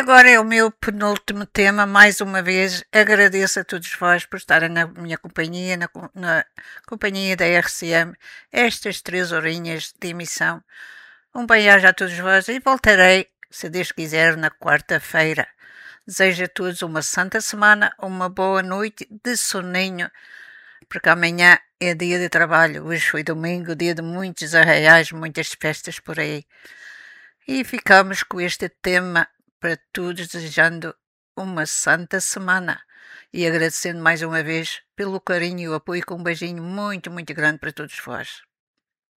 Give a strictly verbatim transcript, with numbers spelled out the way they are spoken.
agora é o meu penúltimo tema. Mais uma vez, agradeço a todos vós por estarem na minha companhia, na, na companhia da R C M, estas três horinhas de emissão. Um bem-aja a todos vós e voltarei, se Deus quiser, na quarta-feira. Desejo a todos uma santa semana, uma boa noite de soninho, porque amanhã é dia de trabalho. Hoje foi domingo, dia de muitos arraiais, muitas festas por aí. E ficamos com este tema para todos, desejando uma santa semana e agradecendo mais uma vez pelo carinho e o apoio, com um beijinho muito, muito grande para todos vós.